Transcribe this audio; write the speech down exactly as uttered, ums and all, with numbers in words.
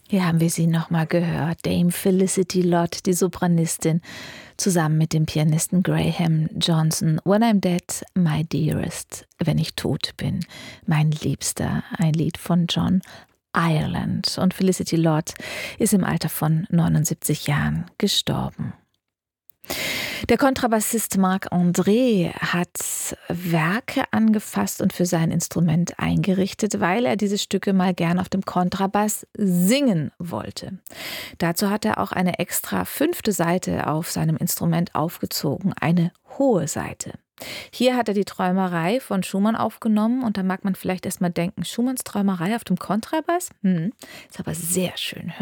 Hier haben wir sie nochmal gehört, Dame Felicity Lott, die Sopranistin, zusammen mit dem Pianisten Graham Johnson. When I'm Dead, My Dearest, wenn ich tot bin, mein Liebster, ein Lied von John Ireland. Und Felicity Lott ist im Alter von neunundsiebzig Jahren gestorben. Der Kontrabassist Marc André hat Werke angefasst und für sein Instrument eingerichtet, weil er diese Stücke mal gern auf dem Kontrabass singen wollte. Dazu hat er auch eine extra fünfte Saite auf seinem Instrument aufgezogen, eine hohe Saite. Hier hat er die Träumerei von Schumann aufgenommen und da mag man vielleicht erstmal denken, Schumanns Träumerei auf dem Kontrabass? Hm, ist aber sehr schön.